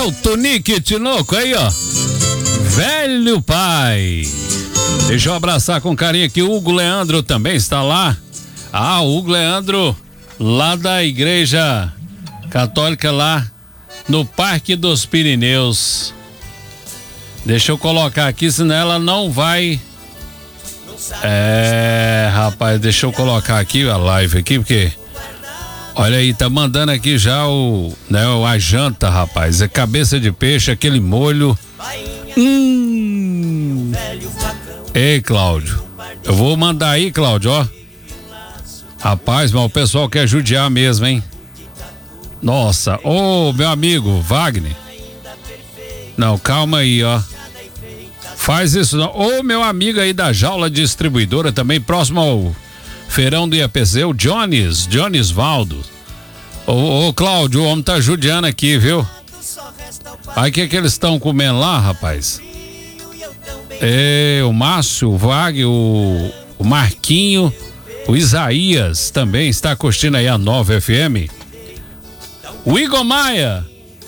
o Tonique Tinoco aí, ó. Velho pai. Deixa eu abraçar com carinho aqui. O Hugo Leandro também está lá. Ah, o Hugo Leandro, lá da Igreja Católica, lá no Parque dos Pirineus. Deixa eu colocar aqui, senão ela não vai. Rapaz, deixa eu colocar aqui a live aqui, porque olha aí, tá mandando aqui já a janta, rapaz. É cabeça de peixe, aquele molho. Ei, Cláudio, eu vou mandar aí, Cláudio, ó. Rapaz, mas o pessoal quer judiar mesmo, hein? Nossa, meu amigo Wagner. Não, calma aí, ó. Faz isso não. Meu amigo aí da Jaula Distribuidora também, próximo ao Feirão do IAPC, o Jones Valdo. Cláudio, o homem tá judiando aqui, viu? Aí o que eles estão comendo lá, rapaz? O Márcio, o Wagner, o Marquinho, o Isaías também está curtindo aí a Nova FM. O Igor Maia